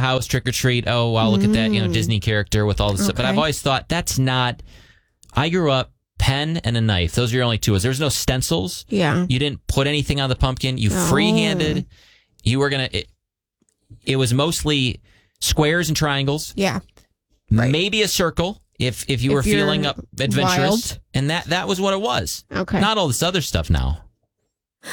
house, trick or treat. Oh, wow, look at that, Disney character with all this stuff. But I've always thought that's not. I grew up pen and a knife. Those are your only tools. There's no stencils. Yeah. You didn't put anything on the pumpkin. You freehanded. You were gonna. It was mostly squares and triangles. Yeah. Right. Maybe a circle if you were feeling up adventurous. Wild. And that was what it was. Okay. Not all this other stuff now.